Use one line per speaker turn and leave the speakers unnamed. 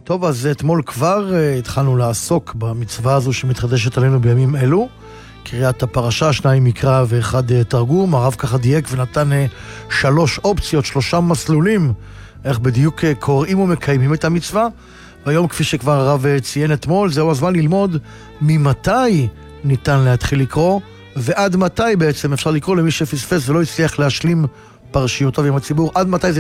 טוב, אז אתמול כבר התחלנו לעסוק במצווה הזו שמתחדשת עלינו בימים אלו. קריאת הפרשה, 2 מקרא ו1 תרגום. הרב ככה דייק ונתן 3 אופציות, 3 מסלולים, איך בדיוק קוראים ומקיימים את המצווה. והיום, כפי שכבר הרב ציין אתמול, זהו הזמן ללמוד ממתי ניתן להתחיל לקרוא, ועד מתי בעצם אפשר לקרוא למי שפספס ולא הצליח להשלים פרשיותיו עם הציבור, עד מתי זה